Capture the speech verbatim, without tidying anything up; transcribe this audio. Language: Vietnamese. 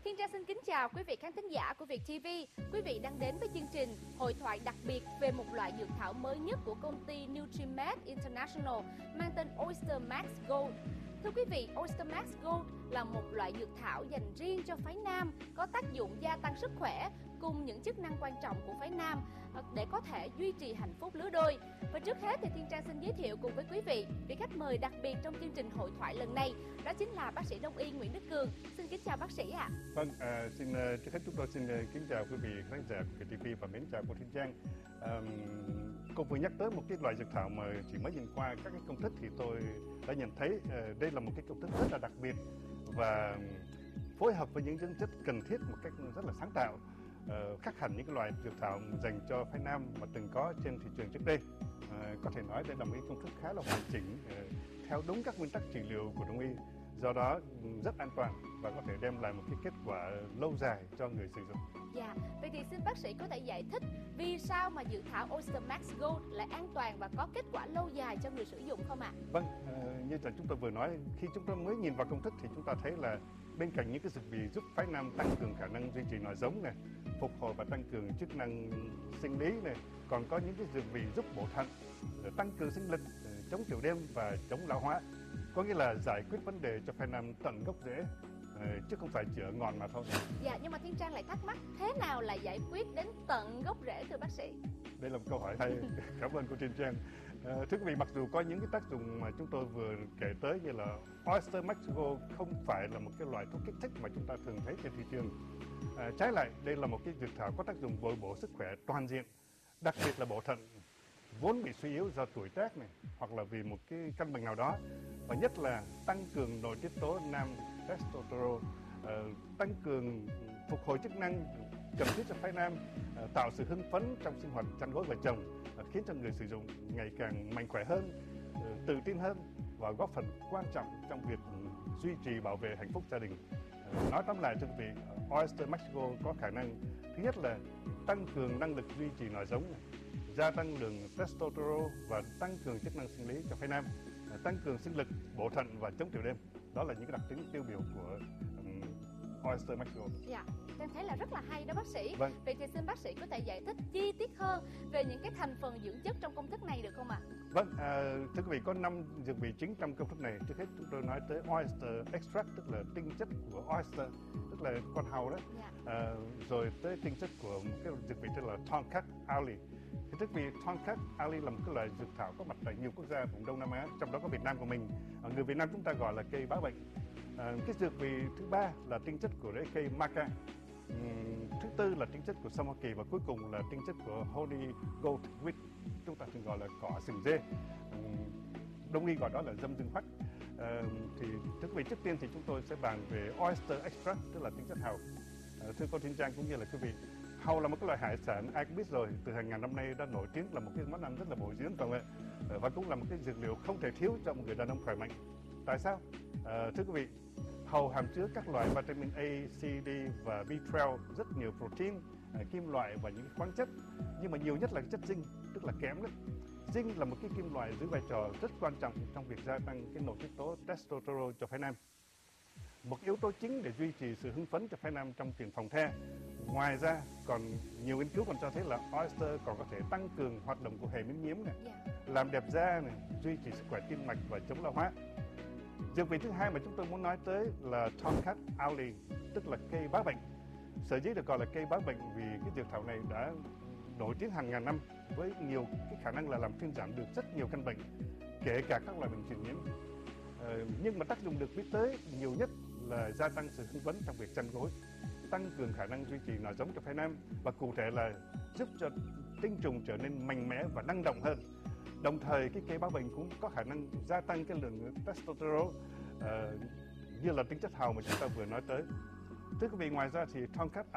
Thiên Trang xin kính chào quý vị khán thính giả của Việt ti vi. Quý vị đang đến với chương trình hội thoại đặc biệt về một loại dược thảo mới nhất của công ty Nutrimed International mang tên Oyster Max Gold. Thưa quý vị, Oyster Max Gold là một loại dược thảo dành riêng cho phái nam, có tác dụng gia tăng sức khỏe cùng những chức năng quan trọng của phái nam để có thể duy trì hạnh phúc lứa đôi. Và trước hết thì Thiên Trang xin giới thiệu cùng với quý vị vị khách mời đặc biệt trong chương trình hội thoại lần này, đó chính là bác sĩ Đông y Nguyễn Đức Cường. Xin kính chào bác sĩ ạ. À. Vâng, à, xin trước hết chúng tôi xin kính chào quý vị khán giả của ti vi và mến chào cô Thiên Trang. À, cô vừa nhắc tới một cái loại dược thảo mà chỉ mới nhìn qua các cái công thức thì tôi đã nhận thấy à, đây là một cái công thức rất là đặc biệt và phối hợp với những dưỡng chất cần thiết một cách rất là sáng tạo, uh, khác hẳn những cái loại dược thảo dành cho phái nam mà từng có trên thị trường trước đây. Uh, có thể nói đây là một cái công thức khá là hoàn chỉnh, uh, theo đúng các nguyên tắc trị liệu của Đông y, do đó rất an toàn và có thể đem lại một cái kết quả lâu dài cho người sử dụng. Dạ, vậy thì xin bác sĩ có thể giải thích vì sao mà dược thảo Oyster Max Gold lại an toàn và có kết quả lâu dài cho người sử dụng không ạ? À? Vâng, uh, như là chúng tôi vừa nói, khi chúng ta mới nhìn vào công thức thì chúng ta thấy là bên cạnh những cái dược vị giúp phái nam tăng cường khả năng duy trì nòi giống này, phục hồi và tăng cường chức năng sinh lý này, còn có những cái dược vị giúp bổ thận, tăng cường sinh lực, chống tiểu đêm và chống lão hóa. Có nghĩa là giải quyết vấn đề cho phái nam tận gốc rễ, chứ không phải chữa ngọn mà thôi. Dạ, nhưng mà Thiên Trang lại thắc mắc thế nào là giải quyết đến tận gốc rễ thưa bác sĩ? Đây là một câu hỏi hay. Cảm ơn cô Thiên Trang. À, thưa quý vị, mặc dù có những cái tác dụng mà chúng tôi vừa kể tới như là Oyster Max Gold không phải là một cái loại thuốc kích thích mà chúng ta thường thấy trên thị trường. À, trái lại, đây là một cái dược thảo có tác dụng bồi bổ sức khỏe toàn diện, đặc biệt là bổ thận vốn bị suy yếu do tuổi tác này hoặc là vì một cái căn bệnh nào đó, và nhất là tăng cường nội tiết tố nam testosterone, à, tăng cường phục hồi chức năng cần thiết cho phái nam, à, tạo sự hưng phấn trong sinh hoạt chăn gối vợ chồng, à, khiến cho người sử dụng ngày càng mạnh khỏe hơn, à, tự tin hơn và góp phần quan trọng trong việc duy trì bảo vệ hạnh phúc gia đình. À, nói tóm lại thưa quý vị, Oyster Max Gold có khả năng thứ nhất là tăng cường năng lực duy trì nòi giống, gia tăng lượng testosterone và tăng cường chức năng sinh lý cho phái nam, à, tăng cường sinh lực, bổ thận và chống tiểu đêm. Đó là những cái đặc tính tiêu biểu của um, Oyster Max Gold. Dạ, em thấy là rất là hay đó bác sĩ. Vâng. Vậy thì xin bác sĩ có thể giải thích chi tiết hơn về những cái thành phần dưỡng chất trong công thức này được không ạ? À? Vâng, à, thưa quý vị, có năm dược vị chính trong công thức này. Trước hết chúng tôi nói tới Oyster Extract, tức là tinh chất của Oyster, tức là con hàu đó. Dạ. À, rồi tới tinh chất của một cái dược vị tên là Tongkat Ali. Thì thưa quý vị, Tongkat Ali là một cái loại dược thảo có mặt tại nhiều quốc gia vùng Đông Nam Á, trong đó có Việt Nam của mình. À, người Việt Nam chúng ta gọi là cây bá bệnh. À, cái dược vị thứ ba là tinh chất của rễ cây maca. Uhm, thứ tư là tinh chất của sâm Hoa Kỳ và cuối cùng là tinh chất của honey goat wheat, chúng ta thường gọi là cỏ sừng dê. Uhm, Đông y gọi đó là dâm dương hoắc. À, thì thưa quý vị, trước tiên thì chúng tôi sẽ bàn về Oyster Extract, tức là tinh chất hàu. À, thưa cô Thiên Trang cũng như là quý vị, hàu là một cái loại hải sản ai cũng biết rồi, từ hàng ngàn năm nay đã nổi tiếng là một cái món ăn rất là bổ dưỡng phải không ạ? À, và cũng là một cái dược liệu không thể thiếu cho một người đàn ông khỏe mạnh. Tại sao? À, thưa quý vị, hàu hàm chứa các loại vitamin A, C, D và B mười hai, rất nhiều protein, kim loại và những khoáng chất, nhưng mà nhiều nhất là chất zinc, tức là kẽm đó. Zinc là một cái kim loại giữ vai trò rất quan trọng trong việc gia tăng cái nội tiết tố testosterone cho phái nam, một yếu tố chính để duy trì sự hưng phấn cho phái nam trong tiền phòng the. Ngoài ra còn nhiều nghiên cứu còn cho thấy là Oyster còn có thể tăng cường hoạt động của hệ miễn nhiễm này, làm đẹp da này, duy trì sức khỏe tim mạch và chống lão hóa. Dược vị thứ hai mà chúng tôi muốn nói tới là Tongkat Ali, tức là cây bá bệnh. Sở dĩ được gọi là cây bá bệnh vì cái dược thảo này đã nổi tiếng hàng ngàn năm với nhiều cái khả năng là làm thuyên giảm được rất nhiều căn bệnh, kể cả các loại bệnh truyền nhiễm. Ờ, nhưng mà tác dụng được biết tới nhiều nhất là gia tăng sự hưng phấn trong việc chăn gối, tăng cường khả năng duy trì nòi giống cho phái nam và cụ thể là giúp cho tinh trùng trở nên mạnh mẽ và năng động hơn. Đồng thời cái cây bá bệnh cũng có khả năng gia tăng cái lượng testosterone, uh, như là tính chất hào mà chúng ta vừa nói tới. Thưa quý vị, ngoài ra thì Tongkat